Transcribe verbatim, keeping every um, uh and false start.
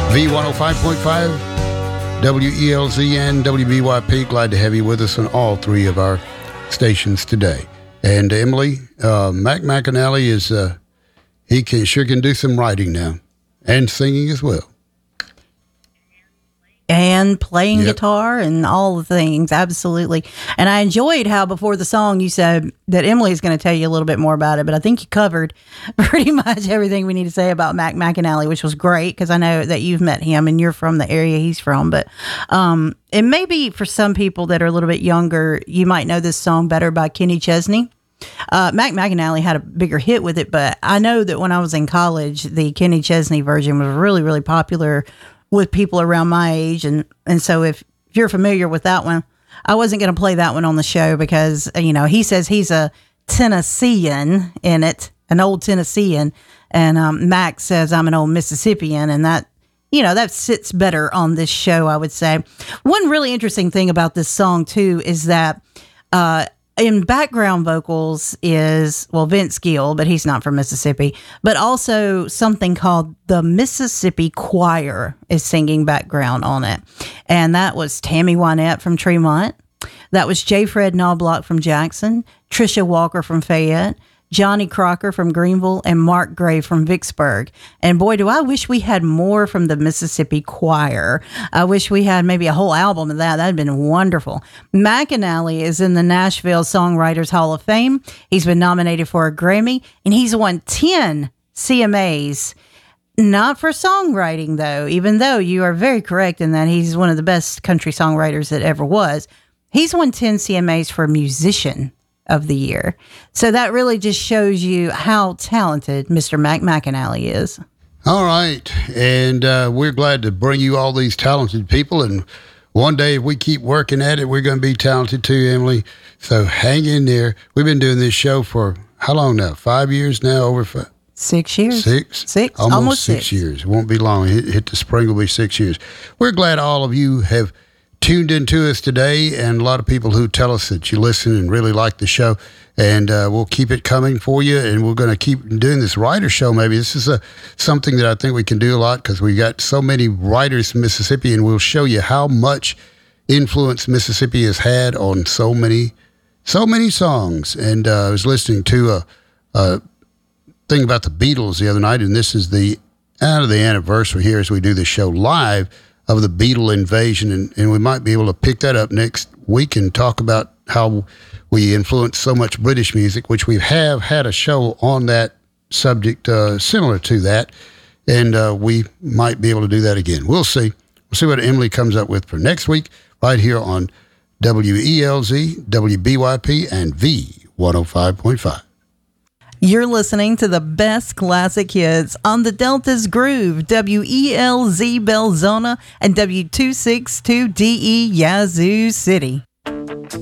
V one oh five point five, W E L Z and W B Y P. Glad to have you with us on all three of our stations today. And Emily, uh, Mac McAnally is, uh, he can sure can do some writing now and singing as well. And playing Yep. guitar and all the things, absolutely. And I enjoyed how before the song you said that Emily is going to tell you a little bit more about it, but I think you covered pretty much everything we need to say about Mac McAnally, which was great because I know that you've met him and you're from the area he's from. But um, and maybe for some people that are a little bit younger, you might know this song better by Kenny Chesney. Uh, Mac McAnally had a bigger hit with it, but I know that when I was in college, the Kenny Chesney version was really, really popular with people around my age. And, and so if you're familiar with that one, I wasn't going to play that one on the show because, you know, he says he's a Tennessean in it, an old Tennessean. And um, Mac says I'm an old Mississippian. And that, you know, that sits better on this show, I would say. One really interesting thing about this song, too, is that uh, in background vocals is, well, Vince Gill, but he's not from Mississippi, but also something called the Mississippi Choir is singing background on it. And that was Tammy Wynette from Tremont. That was J. Fred Knobloch from Jackson, Trisha Walker from Fayette, Johnny Crocker from Greenville, and Mark Gray from Vicksburg. And boy, do I wish we had more from the Mississippi Choir. I wish we had maybe a whole album of that. That'd been wonderful. McAnally is in the Nashville Songwriters Hall of Fame. He's been nominated for a Grammy, and he's won ten C M As. Not for songwriting, though, even though you are very correct in that he's one of the best country songwriters that ever was. He's won ten C M As for musician of the year. So that really just shows you how talented Mister Mac McAnally is. All right. And uh, we're glad to bring you all these talented people. And one day, if we keep working at it, we're going to be talented too, Emily. So hang in there. We've been doing this show for how long now? Five years now? Over five? Six years. Six? Six. Almost, Almost six, six years. It won't be long. Hit, hit the spring will be six years. We're glad all of you have tuned into us today, and a lot of people who tell us that you listen and really like the show, and uh, we'll keep it coming for you, and we're going to keep doing this writer show. Maybe this is a something that I think we can do a lot because we got so many writers in Mississippi, and we'll show you how much influence Mississippi has had on so many so many songs. And uh, I was listening to a, a thing about the Beatles the other night, and this is the out of the anniversary here as we do this show live of the Beatle invasion, and, and we might be able to pick that up next week and talk about how we influence so much British music, which we have had a show on that subject uh, similar to that, and uh, we might be able to do that again. We'll see. We'll see what Emily comes up with for next week right here on W E L Z, W B Y P, and V one oh five point five. You're listening to the best classic hits on the Delta's Groove, W E L Z Belzona and W two sixty-two D E Yazoo City.